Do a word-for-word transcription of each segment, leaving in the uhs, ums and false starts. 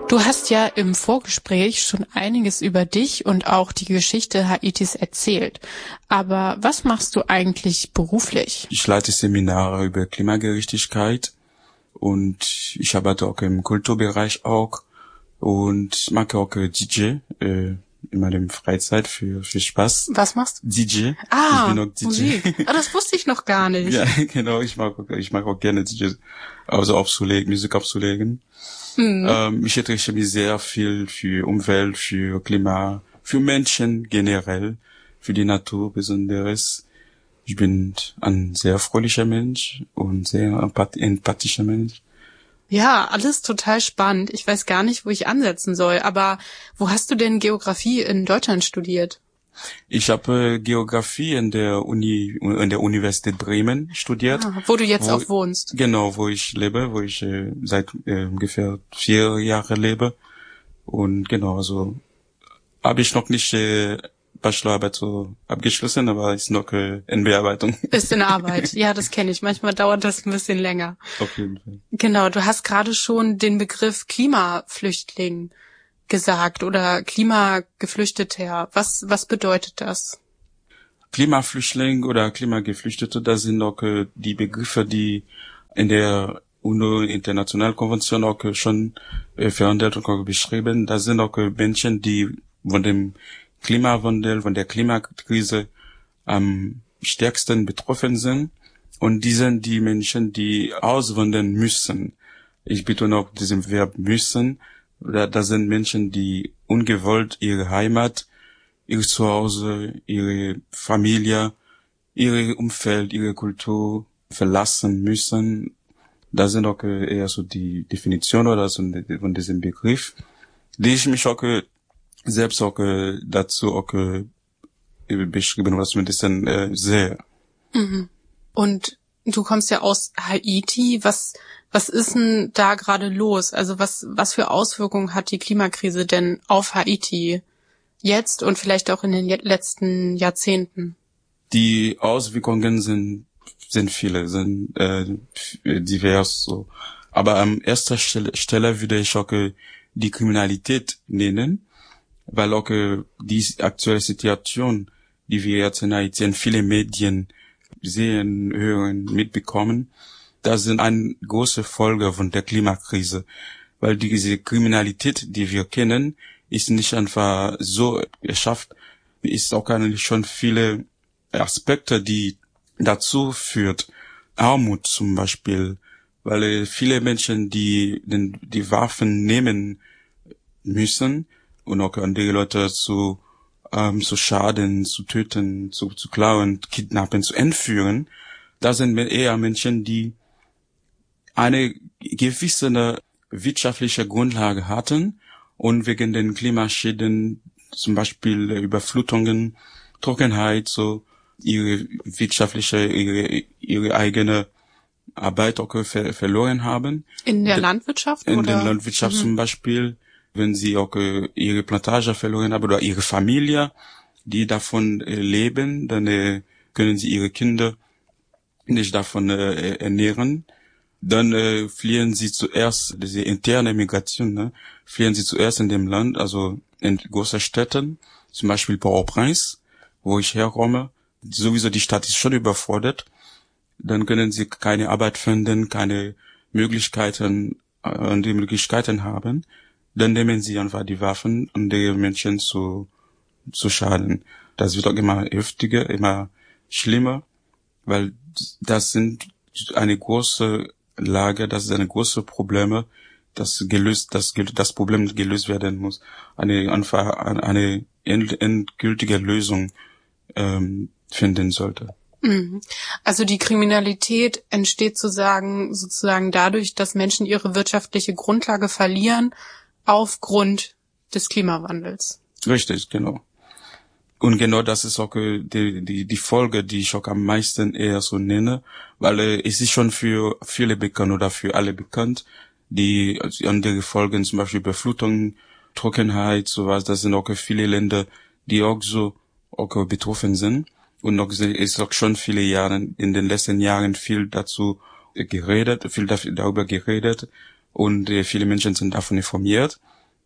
Du hast ja im Vorgespräch schon einiges über dich und auch die Geschichte Haitis erzählt. Aber was machst du eigentlich beruflich? Ich leite Seminare über Klimagerechtigkeit und ich arbeite auch im Kulturbereich auch und mache auch D J äh, in meiner Freizeit für für Spaß. Was machst du? D J. Ah, ich bin auch D J. Musik. Ah, das wusste ich noch gar nicht. Ja, genau. Ich mag ich mag auch gerne D J, also aufzulegen, Musik aufzulegen. Mhm. Ähm, ich interessiere mich sehr viel für Umwelt, für Klima, für Menschen generell, für die Natur besonderes. Ich bin ein sehr fröhlicher Mensch und sehr empath- empathischer Mensch. Ja, alles total spannend. Ich weiß gar nicht, wo ich ansetzen soll, aber wo hast du denn Geografie in Deutschland studiert? Ich habe Geografie in der Uni, in der Universität Bremen studiert. Ah, wo du jetzt wo, auch wohnst. Genau, wo ich lebe, wo ich äh, seit äh, ungefähr vier Jahren lebe. Und genau, also habe ich noch nicht äh, Bachelorarbeit so abgeschlossen, aber ist noch äh, in Bearbeitung. Ist in Arbeit, ja, das kenne ich. Manchmal dauert das ein bisschen länger. Auf jeden Fall. Genau, du hast gerade schon den Begriff Klimaflüchtling gesagt oder Klimageflüchteter. Was, was bedeutet das? Klimaflüchtling oder Klimageflüchtete, das sind auch äh, die Begriffe, die in der UNO Internationalkonvention auch äh, schon äh, verhandelt und auch beschrieben. Das sind auch äh, Menschen, die von dem Klimawandel, von der Klimakrise am stärksten betroffen sind. Und die sind die Menschen, die auswandern müssen. Ich betone auch diesen Verb müssen. Das sind Menschen, die ungewollt ihre Heimat, ihr Zuhause, ihre Familie, ihr Umfeld, ihre Kultur verlassen müssen. Das sind auch eher so die Definition oder so von diesem Begriff, die ich mich auch selbst auch dazu auch beschrieben, was mit diesen äh, sehr. Mhm. Und du kommst ja aus Haiti. Was was ist denn da gerade los? Also was was für Auswirkungen hat die Klimakrise denn auf Haiti jetzt und vielleicht auch in den letzten Jahrzehnten? Die Auswirkungen sind sind viele, sind äh, divers so. Aber an erster Stelle, Stelle würde ich auch äh, die Kriminalität nennen, weil auch äh, die aktuelle Situation, die wir jetzt in Haiti in viele Medien sehen, hören, mitbekommen, das sind eine große Folge von der Klimakrise, weil diese Kriminalität, die wir kennen, ist nicht einfach so geschafft, ist auch eigentlich schon viele Aspekte, die dazu führt. Armut zum Beispiel, weil viele Menschen, die den, die Waffen nehmen müssen und auch andere Leute zu ähm, zu schaden, zu töten, zu, zu klauen, kidnappen, zu entführen, da sind eher Menschen, die eine gewisse wirtschaftliche Grundlage hatten und wegen den Klimaschäden, zum Beispiel Überflutungen, Trockenheit, so ihre wirtschaftliche, ihre, ihre eigene Arbeit auch ver- verloren haben. In der Landwirtschaft? In oder? der Landwirtschaft mhm. zum Beispiel, wenn sie auch äh, ihre Plantage verloren haben oder ihre Familie, die davon äh, leben, dann äh, können sie ihre Kinder nicht davon äh, ernähren. Dann äh, fliehen sie zuerst, diese interne Migration, ne, fliehen sie zuerst in dem Land, also in großen Städten, zum Beispiel Port-au-Prince, wo ich herkomme. Sowieso die Stadt ist schon überfordert. Dann können sie keine Arbeit finden, keine Möglichkeiten, äh, die Möglichkeiten haben. Dann nehmen sie einfach die Waffen, um die Menschen zu, zu schaden. Das wird auch immer heftiger, immer schlimmer, weil das sind eine große Lage, das ist eine große Probleme, das gelöst, das, das Problem gelöst werden muss. Eine, einfach, eine endgültige Lösung, ähm, finden sollte. Also die Kriminalität entsteht sozusagen, sozusagen dadurch, dass Menschen ihre wirtschaftliche Grundlage verlieren aufgrund des Klimawandels. Richtig, genau. Und genau das ist auch äh, die, die, die Folge, die ich auch am meisten eher so nenne, weil äh, es ist schon für viele bekannt oder für alle bekannt, die also andere Folgen, zum Beispiel Überflutung, Trockenheit, sowas, das sind auch viele Länder, die auch so auch betroffen sind. Und noch ist auch schon viele Jahre, in den letzten Jahren viel dazu geredet, viel darüber geredet und äh, viele Menschen sind davon informiert.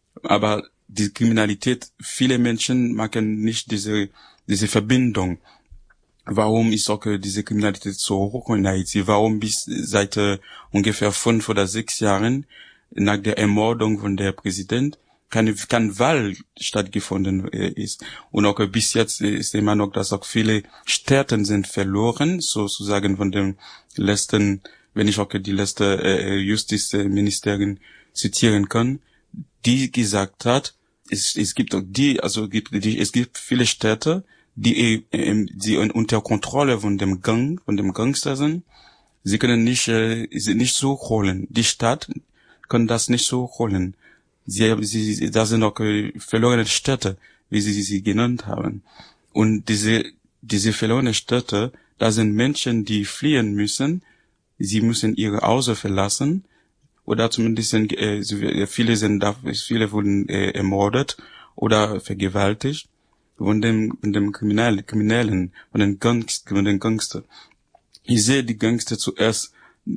Aber die Kriminalität, viele Menschen machen nicht diese, diese Verbindung. Warum ist auch diese Kriminalität so hoch in Haiti? Warum bis seit äh, ungefähr fünf oder sechs Jahren nach der Ermordung von der Präsident keine, keine Wahl stattgefunden äh, ist? Und auch äh, bis jetzt ist immer noch, dass auch viele Städte sind verloren, sozusagen von dem letzten, wenn ich auch die letzte äh, Justizministerin zitieren kann, die gesagt hat, es, es gibt auch die, also gibt, die, es gibt viele Städte, die, äh, die unter Kontrolle von dem Gang, von dem Gangster sind. Sie können nicht, äh, sie nicht so holen. Die Stadt kann das nicht so holen. Sie, sie, da sind auch äh, verlorene Städte, wie sie sie genannt haben. Und diese, diese verlorene Städte, da sind Menschen, die fliehen müssen. Sie müssen ihre Hause verlassen. Oder zumindest sind, äh, viele sind da, viele wurden äh, ermordet oder vergewaltigt von dem, von dem Kriminellen, Kriminellen, von den Gangs, von den Gangster. Ich sehe die Gangster zuerst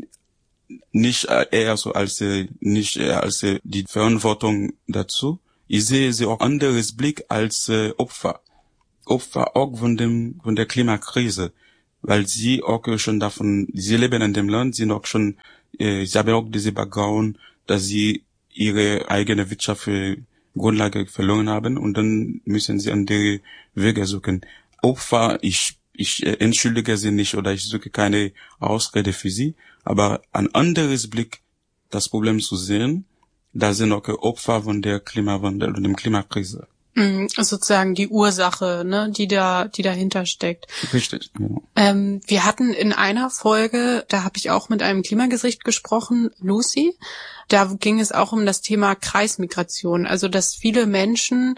nicht eher so als äh, nicht eher als äh, die Verantwortung dazu. Ich sehe sie auch anderes Blick als äh, Opfer, Opfer auch von dem, von der Klimakrise, weil sie auch schon davon, sie leben in dem Land, sie auch schon Sie haben auch diese Background, dass sie ihre eigene Wirtschaft Grundlage verloren haben und dann müssen sie andere Wege suchen. Opfer, ich, ich entschuldige sie nicht oder ich suche keine Ausrede für sie, aber ein anderes Blick, das Problem zu sehen, da sind auch Opfer von der Klimawandel und dem Klimakrise. Mm, sozusagen die Ursache, ne, die da, die dahinter steckt. Richtig, genau. Ähm, wir hatten in einer Folge, da habe ich auch mit einem Klimagesicht gesprochen, Lucy. Da ging es auch um das Thema Kreismigration, also dass viele Menschen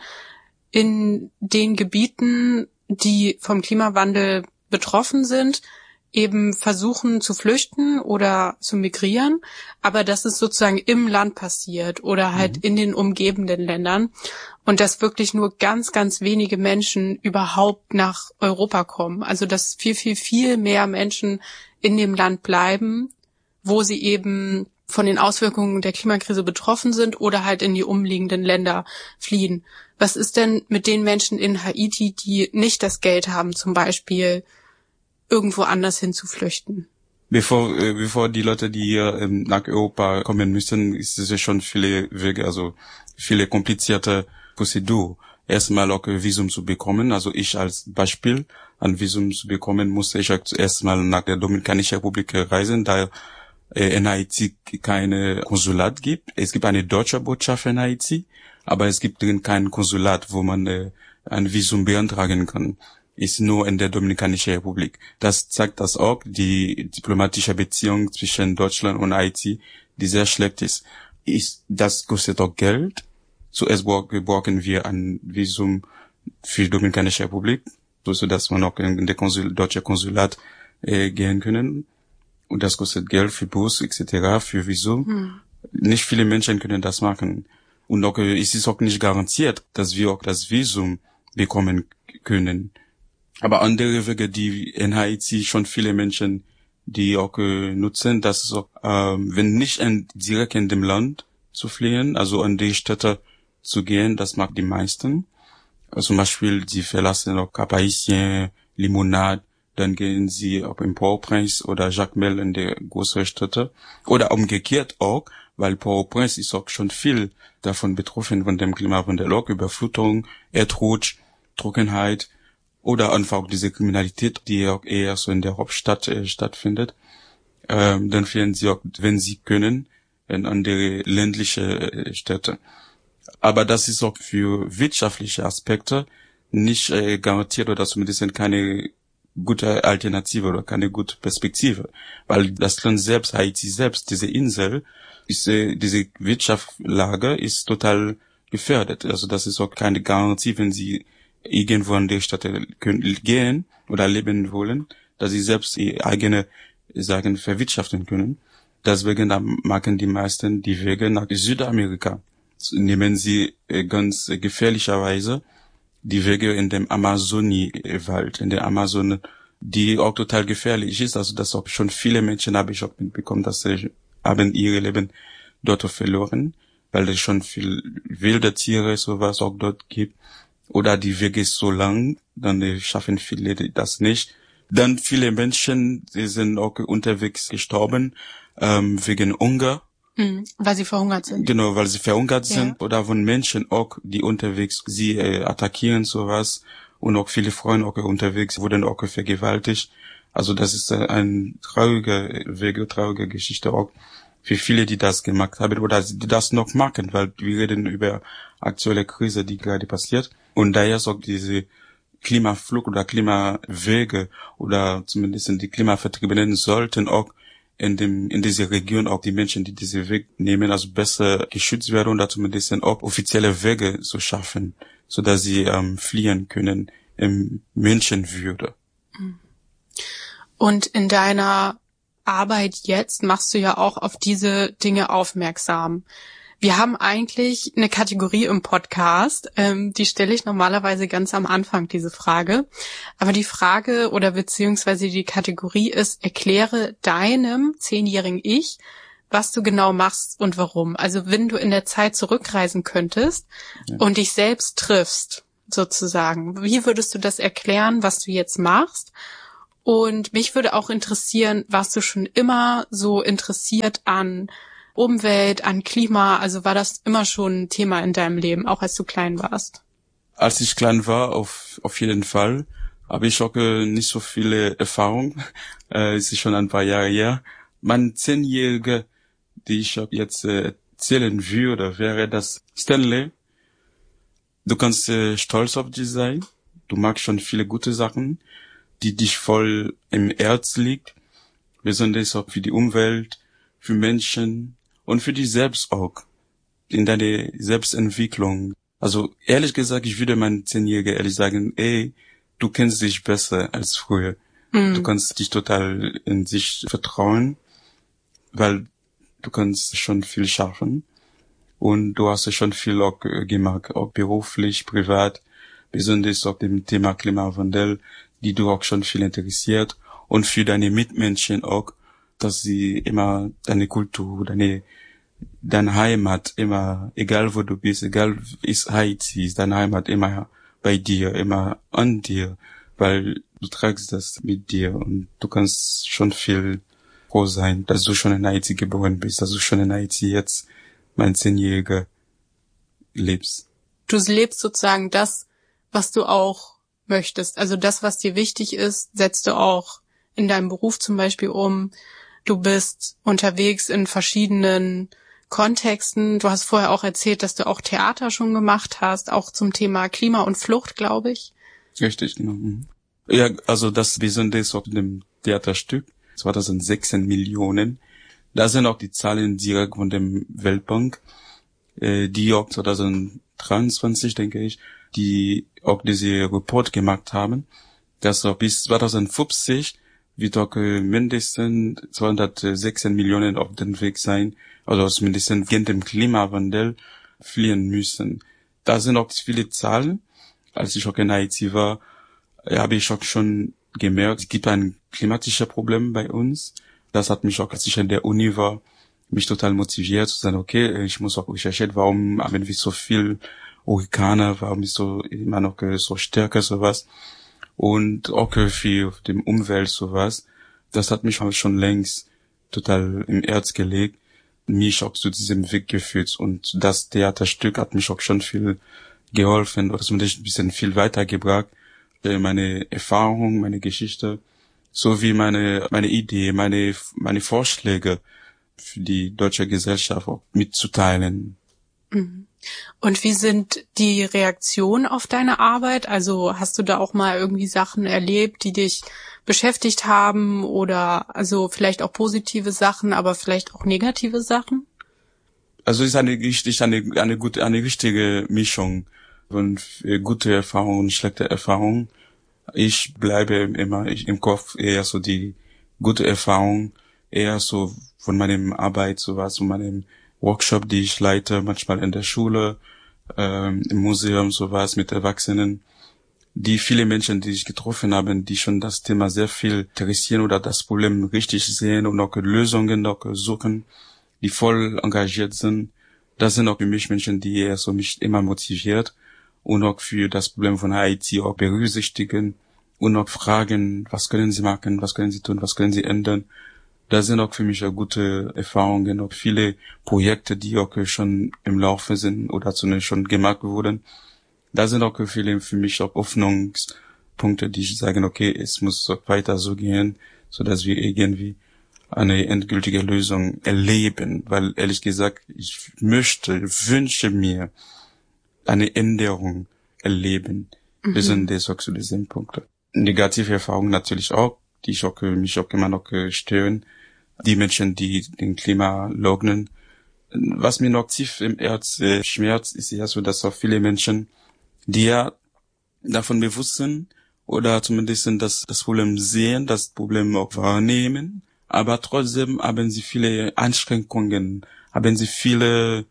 in den Gebieten, die vom Klimawandel betroffen sind, eben versuchen zu flüchten oder zu migrieren, aber dass es sozusagen im Land passiert oder halt mhm. in den umgebenden Ländern und dass wirklich nur ganz, ganz wenige Menschen überhaupt nach Europa kommen. Also dass viel, viel, viel mehr Menschen in dem Land bleiben, wo sie eben von den Auswirkungen der Klimakrise betroffen sind oder halt in die umliegenden Länder fliehen. Was ist denn mit den Menschen in Haiti, die nicht das Geld haben, zum Beispiel irgendwo anders hin zu flüchten? Bevor, äh, bevor die Leute, die hier ähm, nach Europa kommen müssen, ist es ja schon viele Wege, also viele komplizierte Prozedur. Erstmal auch ein Visum zu bekommen. Also ich als Beispiel, ein Visum zu bekommen, musste ich zuerst mal nach der Dominikanischen Republik reisen, da äh, in Haiti keine Konsulat gibt. Es gibt eine deutsche Botschaft in Haiti, aber es gibt kein Konsulat, wo man äh, ein Visum beantragen kann. Ist nur in der Dominikanischen Republik. Das zeigt das auch, die diplomatische Beziehung zwischen Deutschland und Haiti, die sehr schlecht ist. Ist das kostet auch Geld. Zuerst brauchen wir ein Visum für die Dominikanische Republik, so dass man auch in der Konsul, deutsche Konsulat äh, gehen können. Und das kostet Geld für Bus et cetera, für Visum. Hm. Nicht viele Menschen können das machen. Und auch, äh, es ist auch nicht garantiert, dass wir auch das Visum bekommen können. Aber andere Wege, die in Haiti schon viele Menschen, die auch äh, nutzen, das ist auch, äh, wenn nicht in, direkt in dem Land zu fliehen, also an die Städte zu gehen, das macht die meisten. Also zum Beispiel, sie verlassen auch Cap-Haïtien, Limonade, dann gehen sie auch in Port-au-Prince oder Jacmel in die großen Städte. Oder umgekehrt auch, weil Port-au-Prince ist auch schon viel davon betroffen, von dem Klimawandel, auch Überflutung, Erdrutsch, Trockenheit, oder einfach diese Kriminalität, die auch eher so in der Hauptstadt äh, stattfindet. Ähm, dann fliehen sie auch, wenn sie können, in andere ländliche äh, Städte. Aber das ist auch für wirtschaftliche Aspekte nicht äh, garantiert oder zumindest keine gute Alternative oder keine gute Perspektive. Weil das Land selbst, Haiti selbst, diese Insel, ist, äh, diese Wirtschaftslage ist total gefährdet. Also das ist auch keine Garantie, wenn sie irgendwo an der Stadt gehen oder leben wollen, dass sie selbst ihre eigene Sagen verwirtschaften können. Deswegen machen die meisten die Wege nach Südamerika. Nehmen sie ganz gefährlicherweise die Wege in dem Amazonie-Wald, in der Amazon, die auch total gefährlich ist. Also dass auch schon viele Menschen, habe ich auch mitbekommen, dass sie haben ihre Leben dort verloren. weil es schon viel wilde Tiere sowas auch dort gibt. Oder die Wege ist so lang, dann äh, schaffen viele das nicht. Dann viele Menschen, die sind auch unterwegs gestorben, ähm, wegen Hunger. Mhm, weil sie verhungert sind. Genau, weil sie verhungert Ja. sind. Oder von Menschen auch, die unterwegs sie äh, attackieren, sowas. Und auch viele Frauen auch unterwegs wurden auch vergewaltigt. Also das ist äh, ein trauriger Weg, traurige Geschichte auch für viele, die das gemacht haben oder die das noch machen, weil wir reden über aktuelle Krise, die gerade passiert. Und daher ist auch diese Klimaflucht oder Klimawege oder zumindest die Klimavertriebenen sollten auch in dem, in dieser Region auch die Menschen, die diese Weg nehmen, also besser geschützt werden und dazu zumindest auch offizielle Wege zu schaffen, so dass sie ähm, fliehen können im Menschenwürde. Und in deiner Arbeit jetzt machst du ja auch auf diese Dinge aufmerksam. Wir haben eigentlich eine Kategorie im Podcast, ähm, die stelle ich normalerweise ganz am Anfang, diese Frage. Aber die Frage oder beziehungsweise die Kategorie ist, erkläre deinem zehnjährigen Ich, was du genau machst und warum. Also wenn du in der Zeit zurückreisen könntest ja. und dich selbst triffst, sozusagen, wie würdest du das erklären, was du jetzt machst? Und mich würde auch interessieren, warst du schon immer so interessiert an Umwelt, an Klima? Also war das immer schon ein Thema in deinem Leben, auch als du klein warst? Als ich klein war, auf auf jeden Fall. Aber ich habe nicht so viele Erfahrung. Äh, es ist schon ein paar Jahre her. Mein Zehnjähriger, die ich jetzt äh, erzählen würde, wäre das Stanley. Du kannst äh, stolz auf dich sein. Du magst schon viele gute Sachen, die dich voll im Herz liegt. Besonders auch für die Umwelt, für Menschen und für dich selbst auch. In deiner Selbstentwicklung. Also ehrlich gesagt, ich würde meinen Zehnjährigen ehrlich sagen, ey, du kennst dich besser als früher. Mhm. Du kannst dich total in sich vertrauen, weil du kannst schon viel schaffen. Und du hast ja schon viel auch gemacht, auch beruflich, privat, besonders auch dem Thema Klimawandel, die du auch schon viel interessiert. Und für deine Mitmenschen auch, dass sie immer deine Kultur, deine, deine Heimat immer, egal wo du bist, egal ist Haiti, ist deine Heimat immer bei dir, immer an dir, weil du trägst das mit dir und du kannst schon viel froh sein, dass du schon in Haiti geboren bist, dass du schon in Haiti jetzt, mein Zehnjähriger, lebst. Du lebst sozusagen das, was du auch möchtest. Also das, was dir wichtig ist, setzt du auch in deinem Beruf zum Beispiel um. Du bist unterwegs in verschiedenen Kontexten. Du hast vorher auch erzählt, dass du auch Theater schon gemacht hast, auch zum Thema Klima und Flucht, glaube ich. Richtig, genau. Ja, also das Besondere auf dem Theaterstück, zweitausendsechzehn Millionen. Da sind auch die Zahlen direkt von dem Weltbank, äh, die auch zweitausenddreiundzwanzig, denke ich, die auch diese Report gemacht haben, dass auch bis zweitausendfünfzig wird auch äh, mindestens zweihundertsechzehn Millionen auf dem Weg sein, also mindestens gegen den Klimawandel fliehen müssen. Da sind auch viele Zahlen. Als ich auch in Haiti war, habe ich auch schon gemerkt, es gibt ein klimatisches Problem bei uns. Das hat mich auch, als ich in der Uni war, mich total motiviert zu sagen, okay, ich muss auch recherchieren, warum haben wir so viel Hurrikane, warum ist so immer noch so stärker sowas und auch für die Umwelt sowas. Das hat mich schon längst total im Herz gelegt, mich auch zu diesem Weg geführt und das Theaterstück hat mich auch schon viel geholfen, oder zumindest ein bisschen viel weitergebracht, meine Erfahrung, meine Geschichte, sowie meine meine Idee, meine meine Vorschläge für die deutsche Gesellschaft auch mitzuteilen. Und wie sind die Reaktionen auf deine Arbeit? Also hast du da auch mal irgendwie Sachen erlebt, die dich beschäftigt haben oder also vielleicht auch positive Sachen, aber vielleicht auch negative Sachen? Also es ist eine richtig eine eine gute eine richtige Mischung von gute Erfahrungen und schlechte Erfahrungen. Ich bleibe immer im Kopf eher so die gute Erfahrung, eher so von meinem Arbeit, sowas, von meinem Workshop, die ich leite, manchmal in der Schule, ähm, im Museum, sowas mit Erwachsenen. Die viele Menschen, die ich getroffen habe, die schon das Thema sehr viel interessieren oder das Problem richtig sehen und auch Lösungen noch suchen, die voll engagiert sind, Das sind auch für mich Menschen, die eher so mich immer motiviert und auch für das Problem von Haiti auch berücksichtigen und auch fragen, was können sie machen, was können sie tun, was können sie ändern. Das sind auch für mich auch gute Erfahrungen, auch viele Projekte, die auch schon im Laufe sind oder zumindest schon gemacht wurden. Da sind auch viele für mich auch Hoffnungspunkte, die sagen, okay, es muss weiter so gehen, so dass wir irgendwie eine endgültige Lösung erleben. Weil ehrlich gesagt, ich möchte, wünsche mir eine Änderung erleben. Mhm. Wir sind das auch zu diesen Punkten. Negative Erfahrungen natürlich auch, die ich auch, mich auch immer noch stören. Die Menschen, die den Klima leugnen. Was mir noch tief im Herz äh, schmerzt, ist ja so, dass auch viele Menschen, die ja davon bewusst sind oder zumindest das, das Problem sehen, das Problem auch wahrnehmen, aber trotzdem haben sie viele Einschränkungen, haben sie viele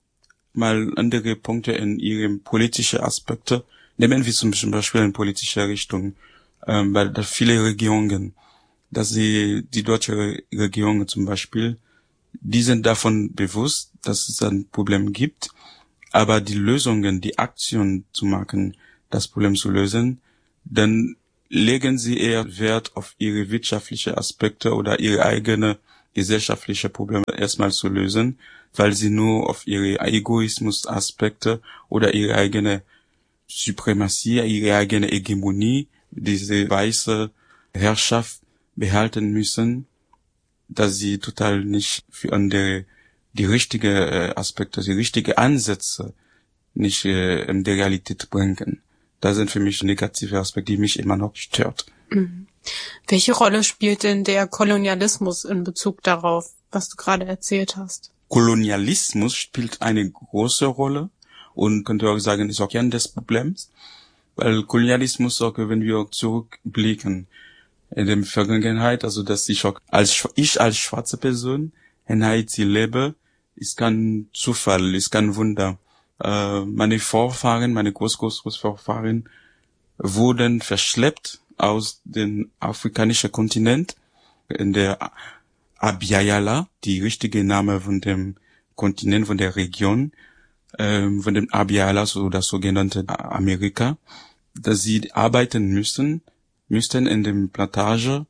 mal andere Punkte in ihren politischen Aspekte. Nehmen wir zum Beispiel in politischer Richtung, ähm, weil da viele Regierungen, dass sie, die deutsche Regierung zum Beispiel, die sind davon bewusst, dass es ein Problem gibt, aber die Lösungen, die Aktion zu machen, das Problem zu lösen, dann legen sie eher Wert auf ihre wirtschaftlichen Aspekte oder ihre eigene gesellschaftliche Probleme erstmal zu lösen, weil sie nur auf ihre Egoismus-Aspekte oder ihre eigene Suprematie, ihre eigene Hegemonie, diese weiße Herrschaft behalten müssen, dass sie total nicht für andere die richtige äh, Aspekte, die richtige Ansätze nicht äh, in der Realität bringen. Das sind für mich negative Aspekte, die mich immer noch stört. Mhm. Welche Rolle spielt denn der Kolonialismus in Bezug darauf, was du gerade erzählt hast? Kolonialismus spielt eine große Rolle und könnte auch sagen, ist auch Kern des Problems, weil Kolonialismus auch, wenn wir auch zurückblicken in der Vergangenheit, also dass ich auch als ich als schwarze Person in Haiti lebe, ist kein Zufall, ist kein Wunder. Äh, meine Vorfahren, meine Groß-Groß-Großvorfahren wurden verschleppt aus dem afrikanischen Kontinent in der Abiyala, die richtige Name von dem Kontinent, von der Region, äh, von dem Abiyala, so das sogenannte Amerika, dass sie arbeiten müssen, müssten in dem Plantage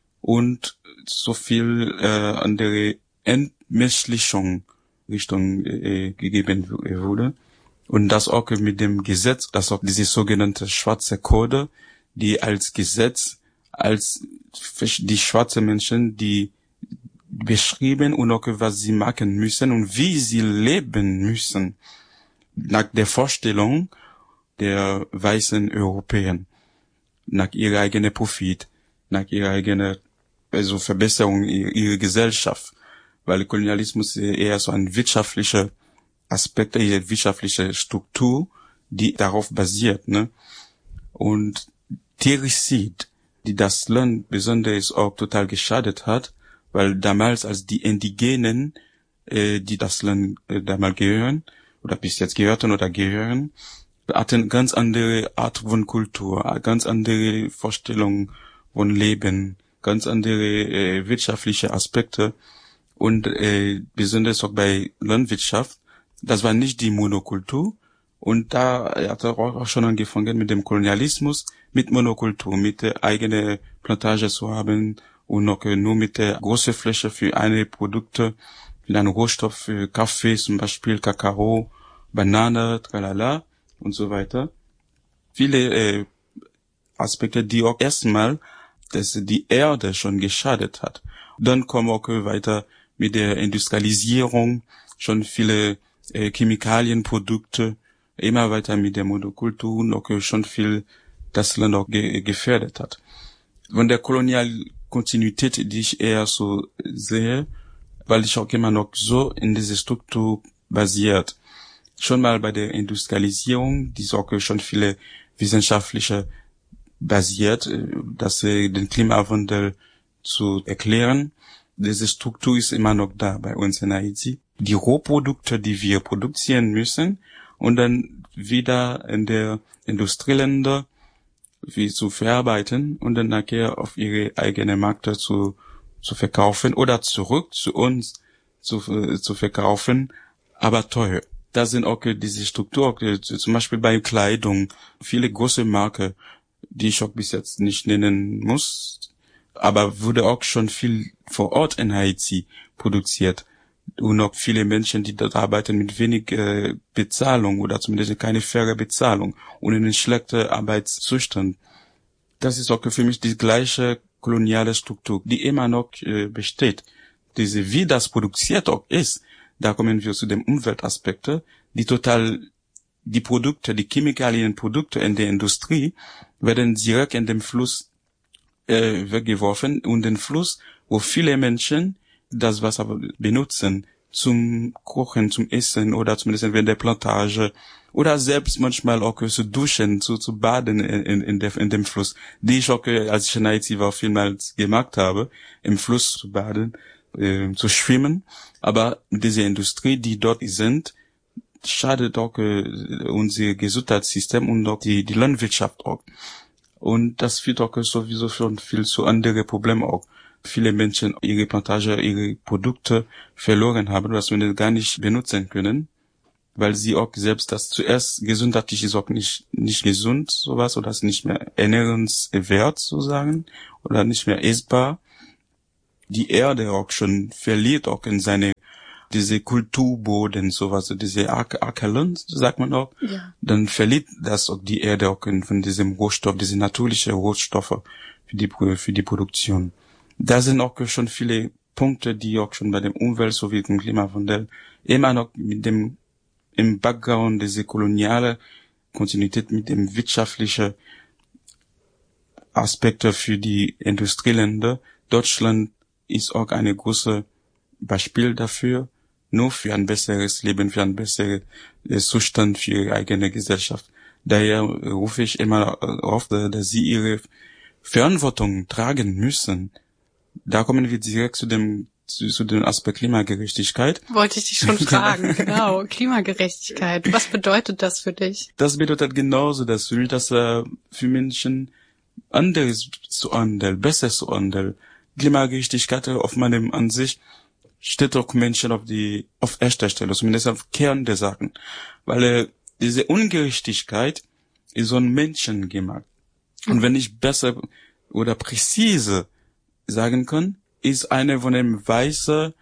und so viel äh, andere Entmenschlichung Richtung äh, gegeben wurde. Und das auch mit dem Gesetz, das auch diese sogenannte schwarze Code, die als Gesetz, als die schwarze Menschen, die beschrieben und auch was sie machen müssen und wie sie leben müssen, nach der Vorstellung der weißen Europäer, nach ihrer eigenen Profit, nach ihrer eigenen also Verbesserung ihrer Gesellschaft, weil Kolonialismus eher so ein wirtschaftlicher Aspekt, eine wirtschaftliche Struktur, die darauf basiert, ne? Und Tericid, die das Land besonders auch total geschadet hat, weil damals als die Indigenen, äh, die das Land äh, damals gehören, oder bis jetzt gehörten oder gehören, hatten ganz andere Art von Kultur, ganz andere Vorstellungen von Leben, ganz andere äh, wirtschaftliche Aspekte und äh, besonders auch bei Landwirtschaft. Das war nicht die Monokultur und da hat er auch schon angefangen mit dem Kolonialismus, mit Monokultur, mit der eigenen Plantage zu haben und noch äh, nur mit der großen Fläche für eine Produkte, für einen Rohstoff, für Kaffee zum Beispiel, Kakao, Banane, tralala und so weiter. Viele äh, Aspekte, die auch erstmal dass die Erde schon geschadet hat. Dann kommen auch weiter mit der Industrialisierung, schon viele äh, Chemikalienprodukte, immer weiter mit der Monokultur, noch schon viel das Land auch ge- gefährdet hat. Von der Kolonialkontinuität, die ich eher so sehe, weil ich auch immer noch so in diese Struktur basiert. Schon mal bei der Industrialisierung, die ist auch schon viele wissenschaftliche basiert, dass äh, den Klimawandel zu erklären. Diese Struktur ist immer noch da bei uns in Haiti. Die Rohprodukte, die wir produzieren müssen und dann wieder in der Industrieländer wie zu verarbeiten und dann nachher auf ihre eigene Märkte zu zu verkaufen oder zurück zu uns zu zu verkaufen aber teuer. Da sind auch diese Struktur, zum Beispiel bei Kleidung, viele große Marken, die ich auch bis jetzt nicht nennen muss, aber wurde auch schon viel vor Ort in Haiti produziert. Und auch viele Menschen, die dort arbeiten mit wenig äh, Bezahlung oder zumindest keine faire Bezahlung und in einem schlechten Arbeitszustand. Das ist auch für mich die gleiche koloniale Struktur, die immer noch äh, besteht. Diese, wie das produziert auch ist, da kommen wir zu den Umweltaspekten, die total, die Produkte, die Chemikalienprodukte in der Industrie werden direkt in den Fluss äh, weggeworfen und den Fluss, wo viele Menschen das Wasser benutzen zum Kochen, zum Essen oder zumindest während der Plantage oder selbst manchmal auch zu duschen, zu, zu baden in, in, der, in dem Fluss, die ich auch, als ich in Haiti war, vielmals gemacht habe, im Fluss zu baden, äh, zu schwimmen. Aber diese Industrie, die dort sind, schadet auch äh, unser Gesundheitssystem und auch die, die Landwirtschaft auch. Und das führt auch sowieso schon viel zu anderen Problemen auch. Viele Menschen ihre Plantage, ihre Produkte verloren haben, was wir gar nicht benutzen können, weil sie auch selbst das zuerst gesundheitlich ist auch nicht, nicht gesund, sowas, oder ist nicht mehr ernährenswert, sozusagen, oder nicht mehr essbar. Die Erde auch schon verliert auch in seine, diese Kulturboden, sowas, diese Ackerland, sagt man auch, ja. Dann verliert das auch die Erde auch in, von diesem Rohstoff, diese natürlichen Rohstoffe für die, für die Produktion. Da sind auch schon viele Punkte, die auch schon bei dem Umwelt- sowie dem Klimawandel immer noch mit dem, im Background diese koloniale Kontinuität mit dem wirtschaftlichen Aspekte für die Industrieländer. Deutschland ist auch eine große Beispiel dafür, nur für ein besseres Leben, für einen besseren Zustand für ihre eigene Gesellschaft. Daher rufe ich immer auf, dass sie ihre Verantwortung tragen müssen. Da kommen wir direkt zu dem zu, zu dem Aspekt Klimagerechtigkeit. Wollte ich dich schon fragen, genau, Klimagerechtigkeit. Was bedeutet das für dich? Das bedeutet genauso, dass für mich, dass äh, für Menschen anderes zu handeln, besser zu handeln. Klimagerechtigkeit auf meinem Ansicht steht auch Menschen auf die auf erster Stelle, zumindest auf Kern der Sachen, weil äh, diese Ungerechtigkeit ist so ein Menschen gemacht. Und wenn ich besser oder präzise sagen kann, ist eine von dem weißen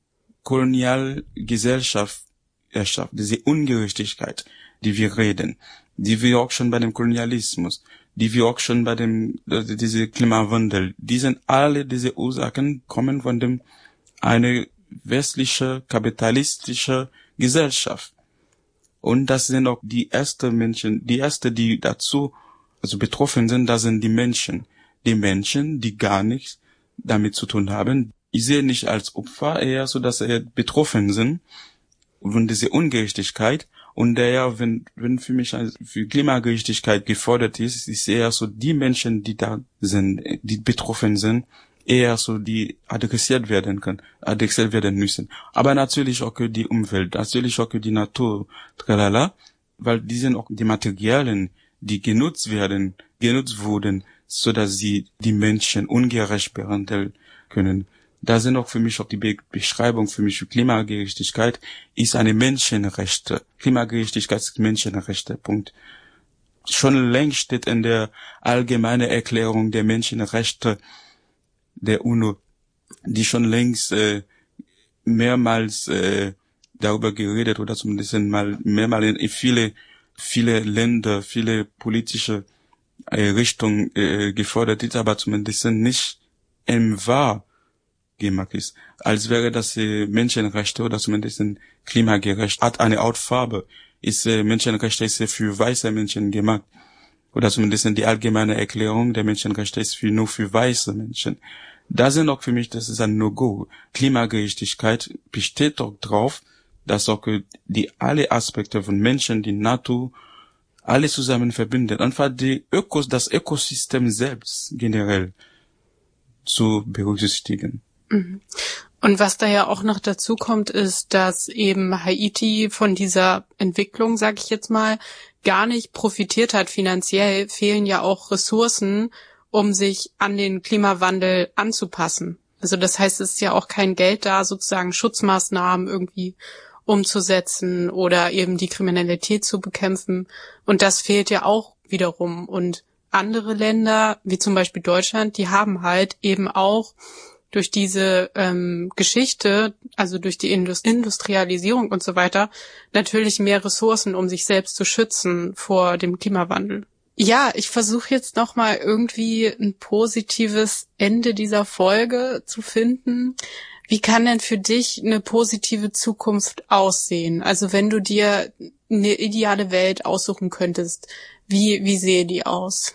Kolonialgesellschaft erschafft, diese Ungerechtigkeit, die wir reden, die wir auch schon bei dem Kolonialismus, die wir auch schon bei dem, also diese Klimawandel, die sind alle diese Ursachen kommen von dem, eine westliche, kapitalistische Gesellschaft. Und das sind auch die ersten Menschen, die erste, die dazu, also betroffen sind, das sind die Menschen. Die Menschen, die gar nichts damit zu tun haben. Ich sehe nicht als Opfer, eher so, dass sie betroffen sind von dieser Ungerechtigkeit. Und daher, wenn, wenn für mich für Klimagerechtigkeit gefordert ist, ist eher so die Menschen, die da sind, die betroffen sind, eher so, die adressiert werden können, adressiert werden müssen. Aber natürlich auch die Umwelt, natürlich auch die Natur, tralala, weil die sind auch die Materialien, die genutzt werden, genutzt wurden, so dass sie die Menschen ungerecht behandeln können. Da sind auch für mich auch die Be- Beschreibung für mich für Klimagerechtigkeit ist eine Menschenrechte. Klimagerechtigkeit ist Menschenrechte. Punkt. Schon längst steht in der allgemeinen Erklärung der Menschenrechte der UNO, die schon längst äh, mehrmals äh, darüber geredet oder zumindest mal mehrmals in viele viele Länder, viele politische äh, Richtungen äh, gefordert ist, aber zumindest nicht im Wahr gemacht ist. Als wäre das äh, Menschenrechte oder zumindest klimagerecht, hat eine Hautfarbe, ist äh, Menschenrechte ist äh, für weiße Menschen gemacht. Oder zumindest die allgemeine Erklärung der Menschenrechte ist für nur für weiße Menschen. Da sind auch für mich, das ist ein No-Go. Klimagerechtigkeit besteht auch drauf, dass auch die alle Aspekte von Menschen, die Natur, alles zusammen verbindet. Einfach die Ökos, das Ökosystem selbst generell zu berücksichtigen. Und was da ja auch noch dazu kommt, ist, dass eben Haiti von dieser Entwicklung, sag ich jetzt mal, gar nicht profitiert hat. Finanziell fehlen ja auch Ressourcen, um sich an den Klimawandel anzupassen. Also das heißt, es ist ja auch kein Geld da, sozusagen Schutzmaßnahmen irgendwie umzusetzen oder eben die Kriminalität zu bekämpfen. Und das fehlt ja auch wiederum. Und andere Länder, wie zum Beispiel Deutschland, die haben halt eben auch durch diese ähm, Geschichte, also durch die Indust- Industrialisierung und so weiter, natürlich mehr Ressourcen, um sich selbst zu schützen vor dem Klimawandel. Ja, ich versuche jetzt nochmal irgendwie ein positives Ende dieser Folge zu finden. Wie kann denn für dich eine positive Zukunft aussehen? Also wenn du dir eine ideale Welt aussuchen könntest, wie, wie sehe die aus?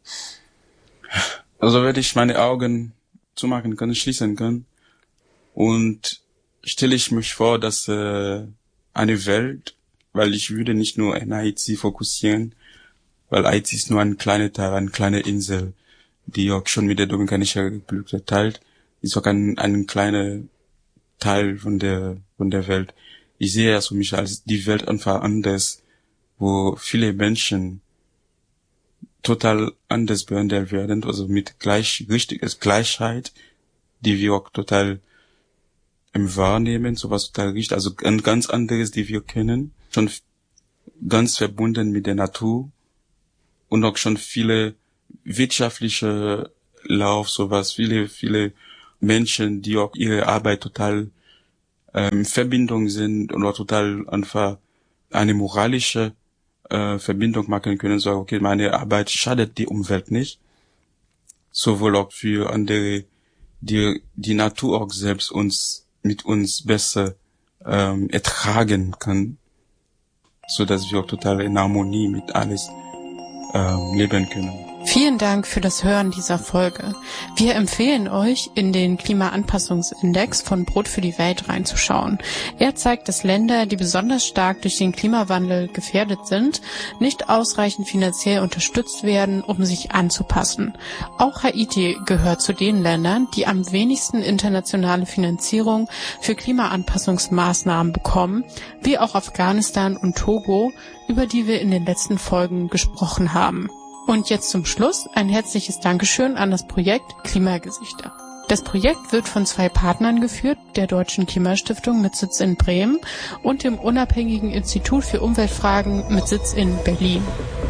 Also wenn ich meine Augen zumachen kann, schließen kann und stelle ich mich vor, dass äh, eine Welt, weil ich würde nicht nur in Haiti fokussieren, weil Haiti ist nur ein kleiner Teil, eine kleine Insel, die auch schon mit der Dominikanischen Republik teilt, ist auch ein, ein kleiner Teil von der von der Welt. Ich sehe also mich als die Welt einfach anders, wo viele Menschen total anders behandelt werden, also mit gleich richtiges Gleichheit, die wir auch total im Wahrnehmen, sowas total richtig, also ein ganz anderes, die wir kennen, schon ganz verbunden mit der Natur und auch schon viele wirtschaftliche Lauf, sowas, viele, viele Menschen, die auch ihre Arbeit total ähm, in Verbindung sind und auch total einfach eine moralische äh, Verbindung machen können, so okay, meine Arbeit schadet die Umwelt nicht, sowohl auch für andere, die die Natur auch selbst uns mit uns besser ähm, ertragen kann, so dass wir auch total in Harmonie mit alles ähm, leben können. Vielen Dank für das Hören dieser Folge. Wir empfehlen euch, in den Klimaanpassungsindex von Brot für die Welt reinzuschauen. Er zeigt, dass Länder, die besonders stark durch den Klimawandel gefährdet sind, nicht ausreichend finanziell unterstützt werden, um sich anzupassen. Auch Haiti gehört zu den Ländern, die am wenigsten internationale Finanzierung für Klimaanpassungsmaßnahmen bekommen, wie auch Afghanistan und Togo, über die wir in den letzten Folgen gesprochen haben. Und jetzt zum Schluss ein herzliches Dankeschön an das Projekt Klimagesichter. Das Projekt wird von zwei Partnern geführt, der Deutschen Klimastiftung mit Sitz in Bremen und dem unabhängigen Institut für Umweltfragen mit Sitz in Berlin.